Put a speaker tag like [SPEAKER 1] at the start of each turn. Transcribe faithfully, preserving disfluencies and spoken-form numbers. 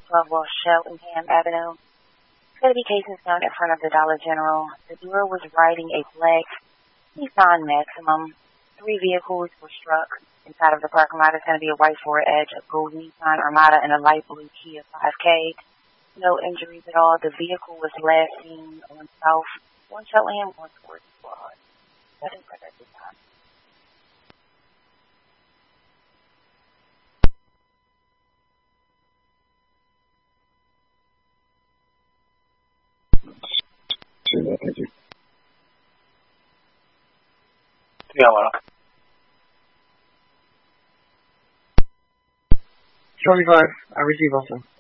[SPEAKER 1] twelve West Cheltenham Avenue. Kennedy Cason's found in front of the Dollar General. The dealer was riding a black Nissan Maximum. Three vehicles were struck inside of the parking lot. It's going to be a white Ford Edge, a gold Nissan Armada, and a light blue Kia five K. No injuries at all. The vehicle was last seen on South one Cheltenham, one towards Broad. That is at this time.
[SPEAKER 2] Sure, thank you.
[SPEAKER 3] Yeah, well.
[SPEAKER 4] Charlie five, I receive also.